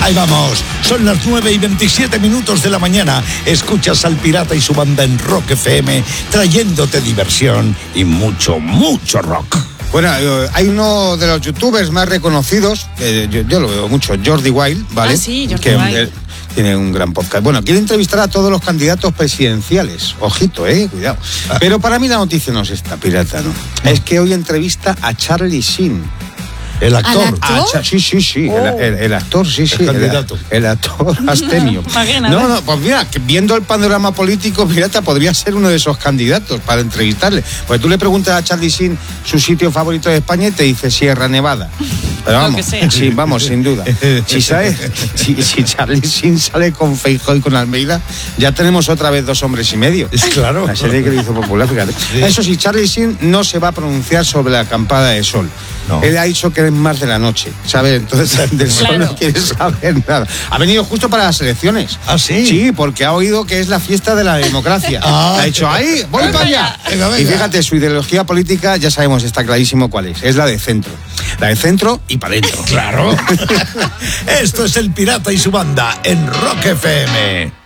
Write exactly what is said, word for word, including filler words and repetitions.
Ahí vamos, son las nueve y veintisiete minutos de la mañana. Escuchas al Pirata y su banda en Rock F M, trayéndote diversión y mucho, mucho rock. Bueno, hay uno de los youtubers más reconocidos, que yo, yo lo veo mucho, Jordi Wild, ¿vale? Ah, sí, Jordi que, Wild. Eh, tiene un gran podcast. Bueno, quiere entrevistar a todos los candidatos presidenciales. Ojito, eh, cuidado. Pero para mí la noticia no es esta, pirata, ¿no? Es que hoy entrevista a Charlie Sheen. El actor. ¿Al actor? Ah, sí, sí, sí, Oh. el, el, el actor, sí, sí. El candidato. El, el actor astemio. Imagínate. No, no, pues mira, que viendo el panorama político, pirata, podría ser uno de esos candidatos para entrevistarle. Pues tú le preguntas a Charlie Sheen su sitio favorito de España y te dice Sierra Nevada. Pero Lo vamos, que sea. sí, vamos, sin duda. Si, ¿sabes? si, si Charlie Sheen sale con Feijóo y con Almeida, ya tenemos otra vez dos hombres y medio. Es claro. La serie que le hizo popular, fíjate. Sí. Eso sí, Charlie Sheen no se va a pronunciar sobre la acampada de sol. No. Él ha dicho que es más de la noche, ¿sabes? Entonces del sol Claro. no quiere saber nada. Ha venido justo para las elecciones. ¿Ah, sí? Sí, porque ha oído que es la fiesta de la democracia. Ah. Ha dicho, ahí, voy para allá. Venga, venga. Y fíjate, su ideología política, ya sabemos, está clarísimo cuál es. Es la de centro. La de centro y para adentro. Claro. Esto es el Pirata y su banda en Rock F M.